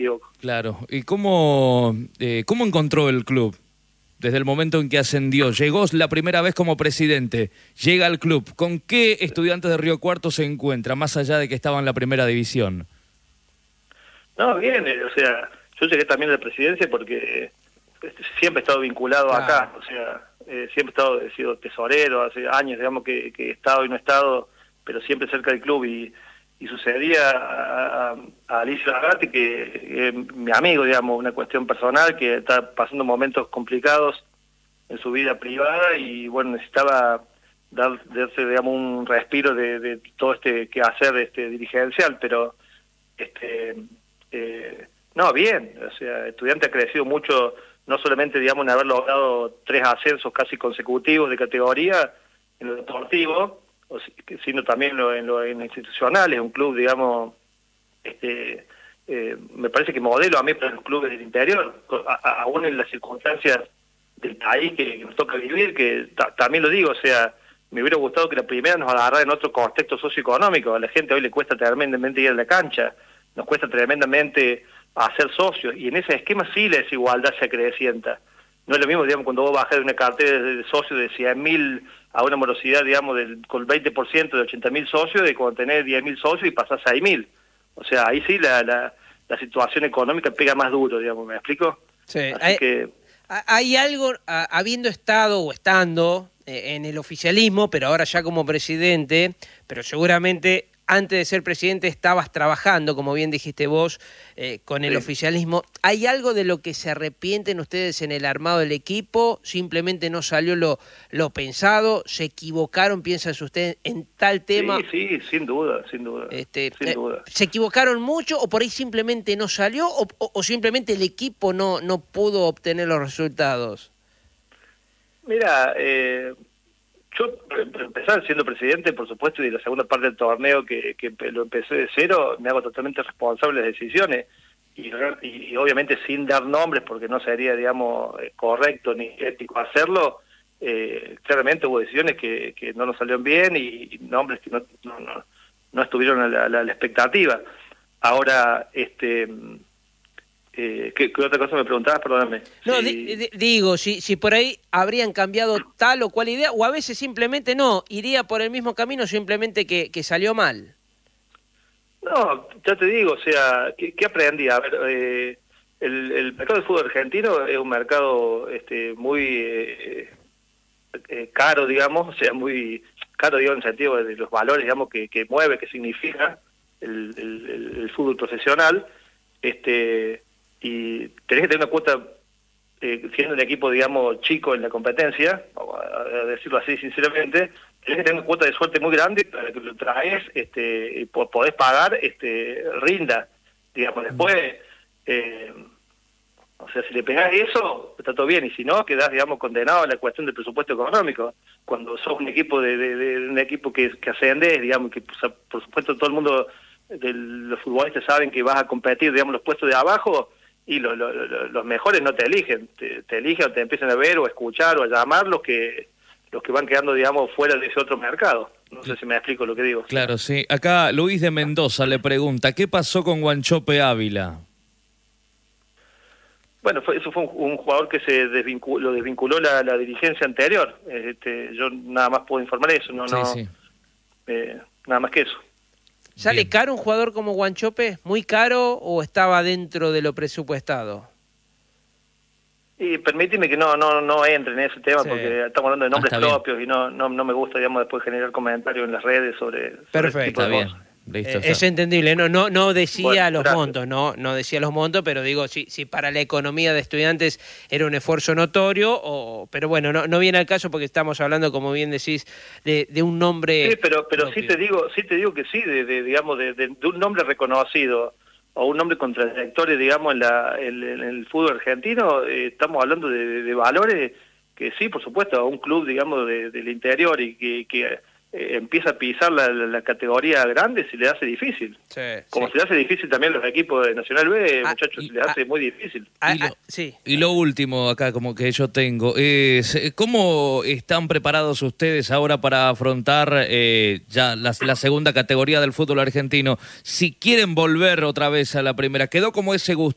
equivoco. Claro. ¿Y cómo encontró el club? Desde el momento en que ascendió, llegó la primera vez como presidente, llega al club. ¿Con qué Estudiantes de Río Cuarto se encuentra, más allá de que estaba en la primera división? No, bien, o sea, yo llegué también a la presidencia porque siempre he estado vinculado acá, o sea, siempre he sido tesorero, hace años, digamos, que he estado y no he estado, pero siempre cerca del club, y sucedía a Alicia Lagatti, que mi amigo, digamos, una cuestión personal, que está pasando momentos complicados en su vida privada, y bueno, necesitaba darse, digamos, un respiro de todo este quehacer dirigencial, pero no, bien, o sea, Estudiante ha crecido mucho, no solamente, digamos, en haber logrado 3 ascensos casi consecutivos de categoría en lo deportivo, sino también en lo institucional. Es un club, digamos, me parece que modelo a mí para los clubes del interior, aún en las circunstancias del país que nos toca vivir, que también lo digo, o sea, me hubiera gustado que la primera nos agarrara en otro contexto socioeconómico. A la gente hoy le cuesta tremendamente ir a la cancha, nos cuesta tremendamente hacer socios, y en ese esquema sí la desigualdad se acrecienta. No es lo mismo, digamos, cuando vos bajás de una cartera de socios de 100.000 a una morosidad, digamos, con el 20% de 80.000 socios, de cuando tenés 10.000 socios y pasás a 6.000. O sea, ahí sí la situación económica pega más duro, digamos, ¿me explico? Sí. Así hay algo, habiendo estado o estando en el oficialismo, pero ahora ya como presidente, pero seguramente antes de ser presidente estabas trabajando, como bien dijiste vos, con el oficialismo. ¿Hay algo de lo que se arrepienten ustedes en el armado del equipo? ¿Simplemente no salió lo pensado? ¿Se equivocaron, piensan ustedes, en tal tema? Sí, sin duda. Sin duda. ¿Se equivocaron mucho o por ahí simplemente no salió o simplemente el equipo no pudo obtener los resultados? Mira, yo, para empezar, siendo presidente, por supuesto, y la segunda parte del torneo que lo empecé de cero, me hago totalmente responsable de las decisiones, y obviamente sin dar nombres, porque no sería, digamos, correcto ni ético hacerlo. Claramente hubo decisiones que no nos salieron bien, y nombres que no estuvieron a la expectativa. Ahora, ¿qué otra cosa me preguntabas? Perdóname. No, digo, si por ahí habrían cambiado tal o cual idea, o a veces simplemente no, iría por el mismo camino, simplemente que salió mal. No, ya te digo, o sea, ¿qué aprendí? A ver, el mercado del fútbol argentino es un mercado muy caro, digamos, o sea, muy caro, digo, en el sentido de los valores, digamos, que mueve, que significa el fútbol profesional, y tenés que tener una cuota, siendo un equipo, digamos, chico en la competencia, a decirlo así sinceramente, tenés que tener una cuota de suerte muy grande para que lo traes, y podés pagar, rinda, digamos. Después, o sea, si le pegás eso, está todo bien, y si no, quedás, digamos, condenado a la cuestión del presupuesto económico. Cuando sos un equipo un equipo que ascendés, digamos, que por supuesto todo el mundo, los futbolistas saben que vas a competir, digamos, los puestos de abajo, y los mejores no te eligen, te eligen o te empiezan a ver o a escuchar o a llamar los que van quedando, digamos, fuera de ese otro mercado. No sé si me explico lo que digo. Claro, sí. Acá Luis de Mendoza le pregunta, ¿qué pasó con Wanchope Ávila? Bueno, eso fue un jugador que lo desvinculó la dirigencia anterior. Yo nada más puedo informar eso, nada más que eso. ¿Sale caro un jugador como Wanchope? ¿Muy caro o estaba dentro de lo presupuestado? Y permíteme que no entre en ese tema, porque estamos hablando de nombres propios, y no me gusta, digamos, después generar comentarios en las redes sobre Perfecto, ese tipo de cosas. Listo, es entendible, no decía los montos, no decía los montos, pero digo, si para la economía de Estudiantes era un esfuerzo notorio, pero bueno, no viene al caso porque estamos hablando, como bien decís, de un nombre. Sí, pero sí te digo que sí, digamos, de un nombre reconocido, o un nombre con trayectoria, digamos, en el fútbol argentino. Estamos hablando de valores que sí, por supuesto, a un club, digamos, del interior, y que empieza a pisar la categoría grande, se le hace difícil. Como se le hace difícil también a los equipos de Nacional B, muchachos, se les hace muy difícil. Y lo último acá, como que yo tengo, es ¿cómo están preparados ustedes ahora para afrontar ya la segunda categoría del fútbol argentino? Si quieren volver otra vez a la primera, quedó como ese